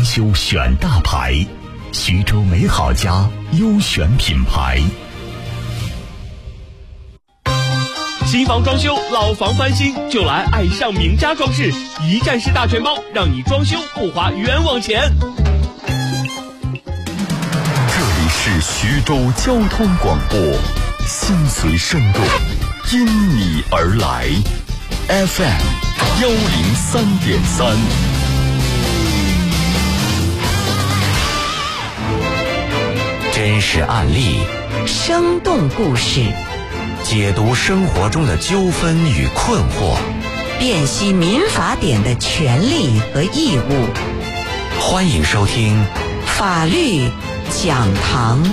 装修选大牌，徐州美好家优选品牌。 新房装修，老房翻新，就来爱上名家装饰，一站式大全包，让你装修不花冤枉钱。 这里是徐州交通广播，心随声动，因你而来 FM103.3。真实案例， 生动故事， 解读生活中的纠纷与困惑， 辨析民法典的权利和义务。 欢迎收听法律讲堂。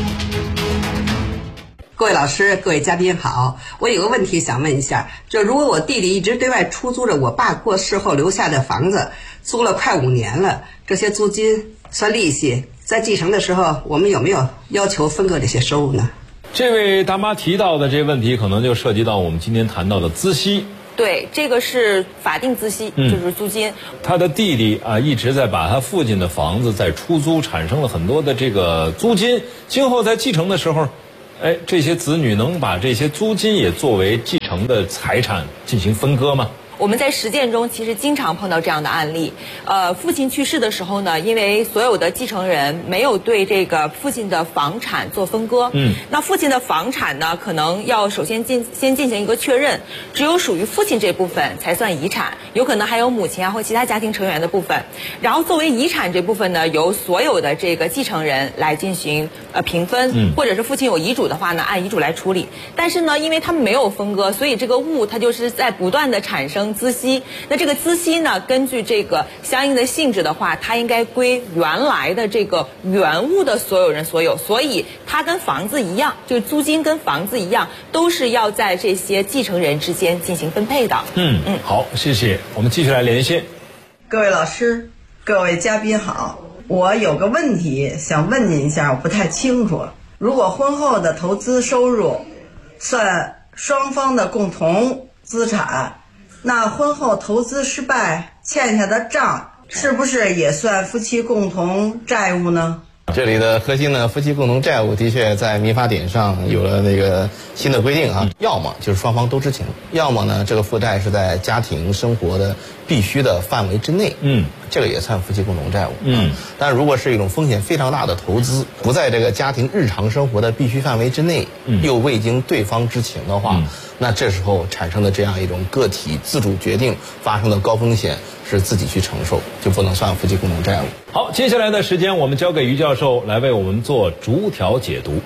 各位老师，各位嘉宾好，我有个问题想问一下，就如果我弟弟一直对外出租着我爸过世后留下的房子，租了快5年了，这些租金算利息，在继承的时候我们有没有要求分割这些收入呢？ 这位大妈提到的这个问题可能就涉及到我们今天谈到的孳息。 对，这个是法定孳息，就是租金。 他的弟弟一直在把他父亲的房子在出租，产生了很多的这个租金，今后在继承的时候，这些子女能把这些租金也作为继承的财产进行分割吗？ 我们在实践中其实经常碰到这样的案例，父亲去世的时候呢，因为所有的继承人没有对这个父亲的房产做分割，那父亲的房产呢，可能要首先先进行一个确认，只有属于父亲这部分才算遗产，有可能还有母亲或其他家庭成员的部分，然后作为遗产这部分呢，由所有的这个继承人来进行平分，或者是父亲有遗嘱的话呢，按遗嘱来处理。但是呢，因为他们没有分割，所以这个物它就是在不断的产生孳息，那这个孳息呢，根据这个相应的性质的话，它应该归原来的这个原物的所有人所有，所以它跟房子一样，就是租金跟房子一样，都是要在这些继承人之间进行分配的。 好，谢谢。我们继续来连线。 各位老师，各位嘉宾好，我有个问题想问您一下，我不太清楚。如果婚后的投资收入算双方的共同资产，那婚后投资失败欠下的账是不是也算夫妻共同债务呢？ 这里的核心呢，夫妻共同债务的确在民法典上有了那个新的规定啊，要么就是双方都知情，要么呢这个负债是在家庭生活的必须的范围之内，这个也算夫妻共同债务。但如果是一种风险非常大的投资，不在这个家庭日常生活的必须范围之内，又未经对方知情的话，那这时候产生的这样一种个体自主决定发生的高风险是自己去承受，就不能算夫妻共同债务。 好，接下来的时间我们交给于教授来为我们做逐条解读。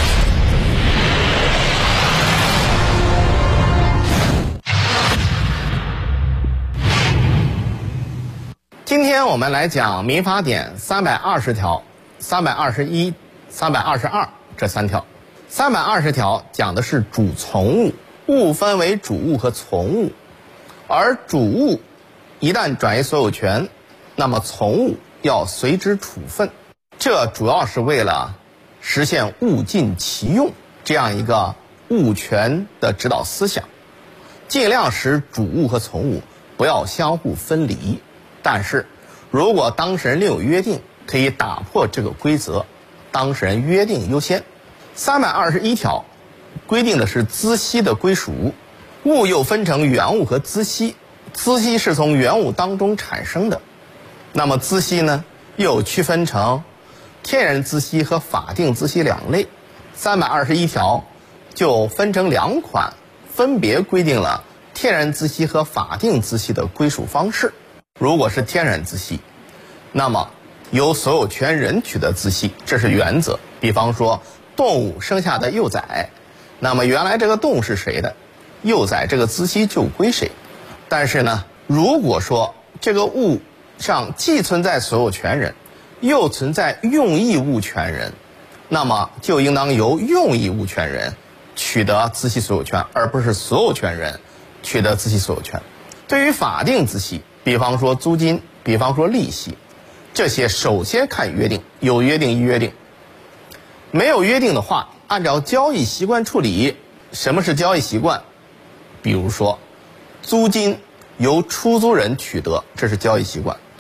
今天我们来讲民法典320条、321、322这3条。320条讲的是主从物，物分为主物和从物，而主物一旦转移所有权，那么从物要随之处分，这主要是为了实现物尽其用这样一个物权的指导思想，尽量使主物和从物不要相互分离。但是如果当事人另有约定，可以打破这个规则，当事人约定优先。321条规定的是孳息的归属，物又分成原物和孳息，孳息是从原物当中产生的，那么孳息呢又区分成天然孳息和法定孳息2类。321条就分成2款，分别规定了天然孳息和法定孳息的归属方式。如果是天然孳息，那么由所有权人取得孳息，这是原则。比方说动物生下的幼崽，那么原来这个动物是谁的，幼崽这个孳息就归谁。但是呢，如果说这个物上既存在所有权人，又存在用益物权人，那么就应当由用益物权人取得孳息所有权，而不是所有权人取得孳息所有权。对于法定孳息，比方说租金，比方说利息，这些首先看约定，有约定一约定，没有约定的话，按照交易习惯处理。什么是交易习惯？比如说租金由出租人取得，这是交易习惯；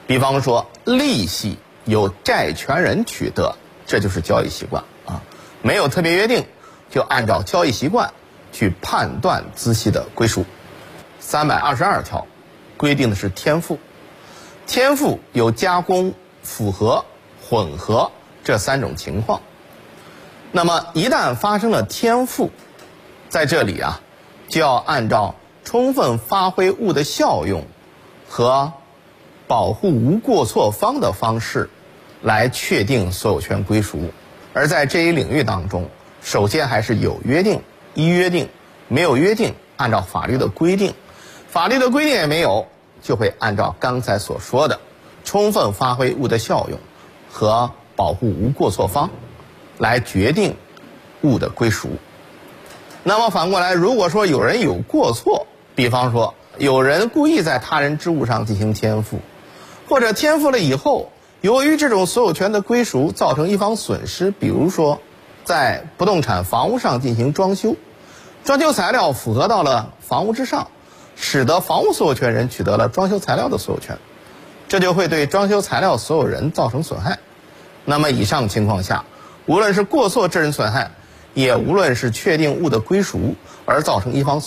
比方说利息由债权人取得，这就是交易习惯啊，没有特别约定，就按照交易习惯去判断孳息的归属。322条规定的是天赋，天赋有加工、复合、混合这3种情况。那么一旦发生了天赋，在这里啊，就要按照充分发挥物的效用和保护无过错方的方式来确定所有权归属。而在这一领域当中，首先还是有约定、依约定，没有约定按照法律的规定，法律的规定也没有，就会按照刚才所说的充分发挥物的效用和保护无过错方来决定物的归属。那么反过来，如果说有人有过错，比方说有人故意在他人之物上进行天赋，或者天赋了以后，由于这种所有权的归属造成一方损失，比如说在不动产房屋上进行装修，装修材料符合到了房屋之上，使得房屋所有权人取得了装修材料的所有权，这就会对装修材料所有人造成损害。那么以上情况下，无论是过错致人损害，也无论是确定物的归属而造成一方